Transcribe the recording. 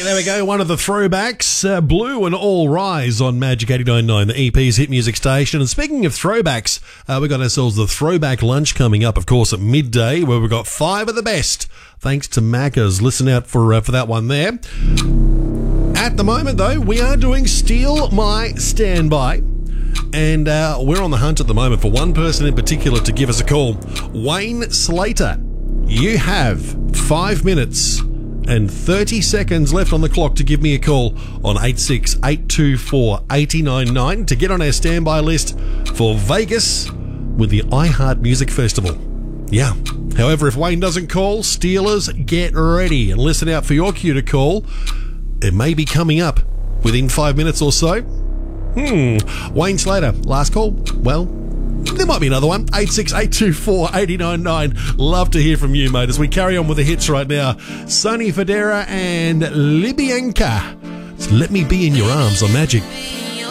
there we go. One of the throwbacks, Blue and All Rise on Magic 89.9, the EP's hit music station. And speaking of throwbacks, we got ourselves the throwback lunch coming up, of course, at midday, where we've got 5 of the best. Thanks to Macca's. Listen out for that one there. At the moment, though, we are doing Steal My Standby. And we're on the hunt at the moment for one person in particular to give us a call. Wayne Slater, you have 5 minutes and 30 seconds left on the clock to give me a call on 86-824-899 to get on our standby list for Vegas with the iHeart Music Festival. Yeah. However, if Wayne doesn't call, Steelers, get ready and listen out for your cue to call. It may be coming up within 5 minutes or so. Wayne Slater, last call. Well, there might be another one. 86-824-899. Love to hear from you, mate, as we carry on with the hits right now. Sonny Fodera and Libyanka. Let Me Be in Your Arms on Magic.